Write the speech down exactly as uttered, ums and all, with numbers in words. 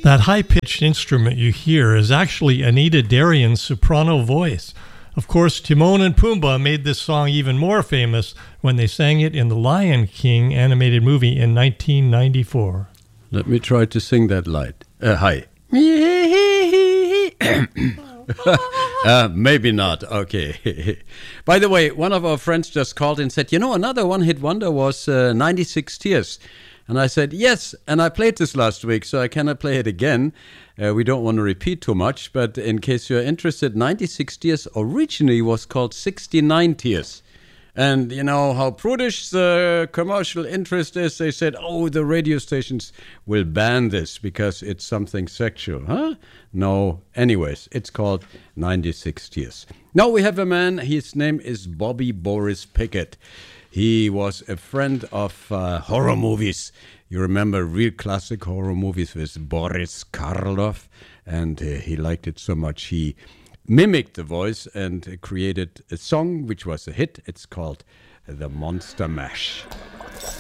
That high-pitched instrument you hear is actually Anita Darian's soprano voice. Of course, Timon and Pumbaa made this song even more famous when they sang it in the Lion King animated movie in nineteen ninety-four. Let me try to sing that light. Uh, high. uh, maybe not. Okay. By the way, one of our friends just called and said, you know, another one-hit wonder was uh, ninety-six Tears. And I said, yes, and I played this last week, so I cannot play it again. Uh, we don't want to repeat too much, but in case you're interested, ninety-six Tears originally was called sixty-nine Tears. And you know how prudish the commercial interest is. They said, oh, the radio stations will ban this because it's something sexual. Huh? No. Anyways, it's called ninety-six Tears. Now we have a man. His name is Bobby Boris Pickett. He was a friend of uh, horror movies. You remember real classic horror movies with Boris Karloff. And uh, he liked it so much he mimicked the voice and created a song which was a hit. It's called The Monster Mash.